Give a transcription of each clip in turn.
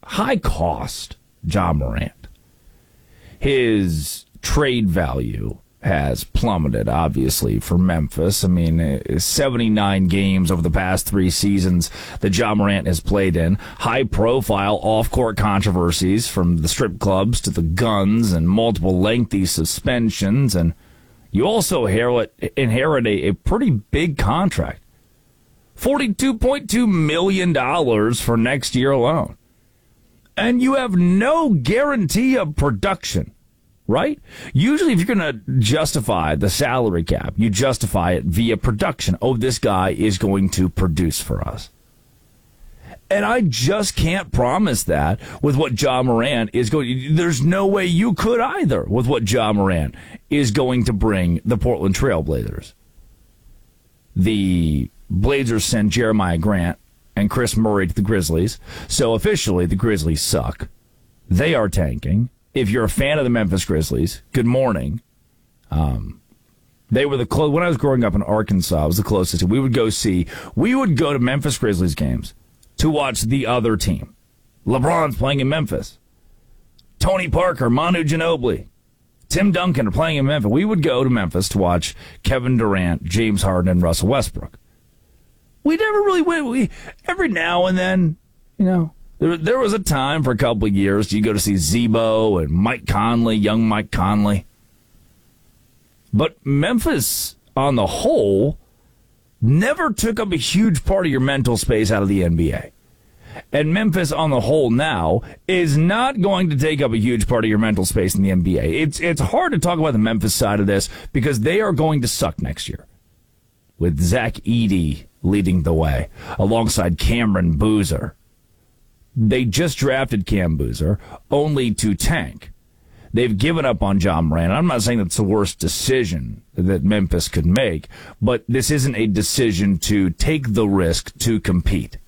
high cost Ja Morant. His trade value has plummeted, obviously, for Memphis. I mean, 79 games over the past 3 seasons that Ja Morant has played in. High-profile off-court controversies from the strip clubs to the guns and multiple lengthy suspensions. And you also inherit a pretty big contract. $42.2 million for next year alone. And you have no guarantee of production. Right? Usually if you're going to justify the salary cap, you justify it via production. Oh, this guy is going to produce for us. And I just can't promise that with what Ja Morant is going. There's no way you could either with what Ja Morant is going to bring the Portland Trail Blazers. The Blazers send Jeremiah Grant and Chris Murray to the Grizzlies. So officially the Grizzlies suck. They are tanking. If you're a fan of the Memphis Grizzlies, good morning. They were when I was growing up in Arkansas, it was the closest. We would go to Memphis Grizzlies games to watch the other team. LeBron's playing in Memphis. Tony Parker, Manu Ginobili, Tim Duncan are playing in Memphis. We would go to Memphis to watch Kevin Durant, James Harden, and Russell Westbrook. We never really went. Every now and then, There was a time for a couple of years you go to see Zebo and Mike Conley, young Mike Conley. But Memphis, on the whole, never took up a huge part of your mental space out of the NBA. And Memphis, on the whole now, is not going to take up a huge part of your mental space in the NBA. It's hard to talk about the Memphis side of this because they are going to suck next year. With Zach Edey leading the way, alongside Cameron Boozer. They just drafted Cam Boozer only to tank. They've given up on Ja Morant. I'm not saying that's the worst decision that Memphis could make, but this isn't a decision to take the risk to compete.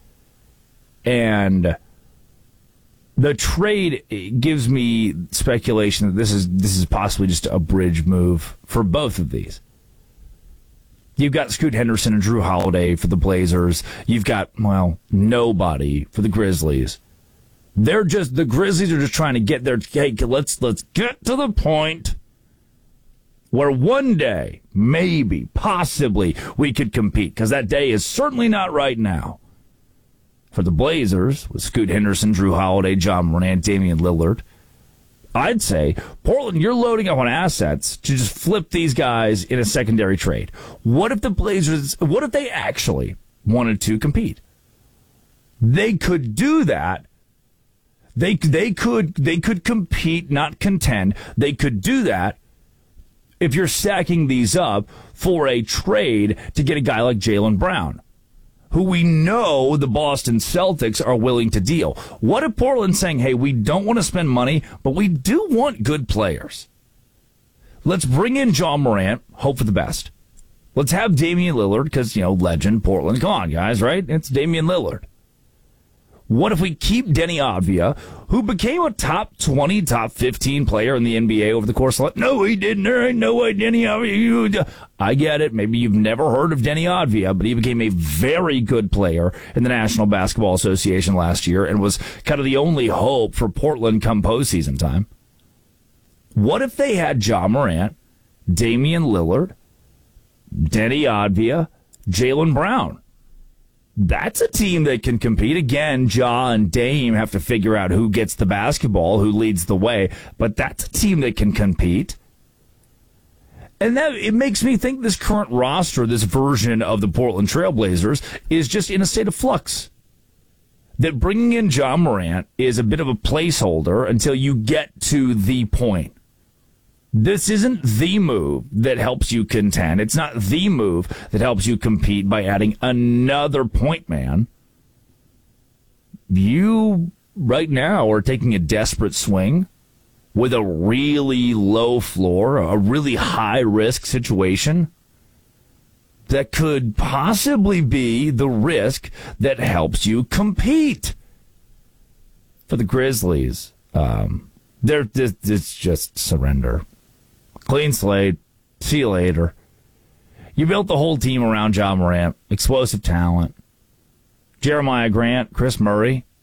And the trade gives me speculation that this is possibly just a bridge move for both of these. You've got Scoot Henderson and Drew Holiday for the Blazers. You've got, nobody for the Grizzlies. The Grizzlies are just trying to get their, hey, let's get to the point where one day, maybe, possibly, we could compete. Because that day is certainly not right now. For the Blazers, with Scoot Henderson, Drew Holiday, Ja Morant, Damian Lillard, I'd say, Portland, you're loading up on assets to just flip these guys in a secondary trade. What if they actually wanted to compete? They could do that. They could compete, not contend. They could do that if you're stacking these up for a trade to get a guy like Jaylen Brown, who we know the Boston Celtics are willing to deal. What if Portland's saying, hey, we don't want to spend money, but we do want good players. Let's bring in Ja Morant, hope for the best. Let's have Damian Lillard, because, legend, Portland. Come on, guys, right? It's Damian Lillard. What if we keep Denny Avdia, who became a top 20, top 15 player in the NBA over the course of... No, he didn't. There ain't no way Denny Avdia... I get it. Maybe you've never heard of Denny Avdia, but he became a very good player in the National Basketball Association last year and was kind of the only hope for Portland come postseason time. What if they had Ja Morant, Damian Lillard, Denny Avdia, Jaylen Brown? That's a team that can compete. Again, Ja and Dame have to figure out who gets the basketball, who leads the way. But that's a team that can compete. And it makes me think this current roster, this version of the Portland Trail Blazers, is just in a state of flux. That bringing in Ja Morant is a bit of a placeholder until you get to the point. This isn't the move that helps you contend. It's not the move that helps you compete by adding another point man. You, right now, are taking a desperate swing with a really low floor, a really high-risk situation that could possibly be the risk that helps you compete. For the Grizzlies, it's just surrender. Clean slate. See you later. You built the whole team around Ja Morant. Explosive talent. Jeremiah Grant, Chris Murray.